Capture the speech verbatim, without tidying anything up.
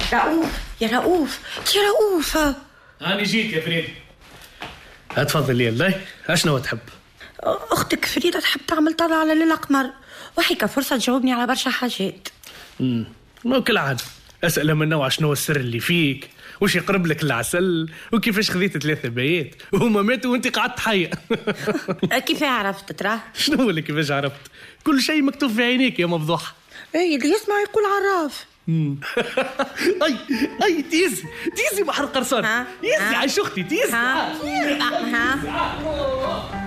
رؤوف يا رؤوف يا رؤوف، هاني جيت يا فريد. اتفضل يلا. اشنو تحب؟ اختك فريدة تحب تعمل طلعة للقمر، وحكى فرصة تجاوبني على برشا حاجات. امم مو كل عاد اسأل من نوع شنو السر اللي فيك، وش يقرب لك العسل، وكيفاش خذيت ثلاثة بيات وهما ماتوا وانت قعدت حية. كيف عرفت ترى؟ شنو اللي كيفاش عرفت؟ كل شيء مكتوب في عينيك يا مفضوحة. اي اللي يسمع يقول عراف. اي اي تيزي تيزي بحر قرصان. يزي عايش اختي تيزي. ها ها